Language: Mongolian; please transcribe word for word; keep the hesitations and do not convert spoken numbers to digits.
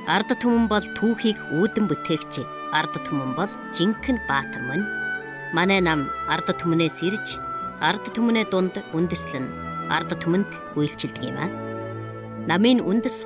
Ард түмэн бол түүхийг үүдэн бүтээгч. Ард түмэн бол жинхэнэ баатар мөн. Манай нам ард түмнээс ирж, ард түмний дунд үндэслэн, ард түмэнд үйлчилдэг юм аа. Намын үндэс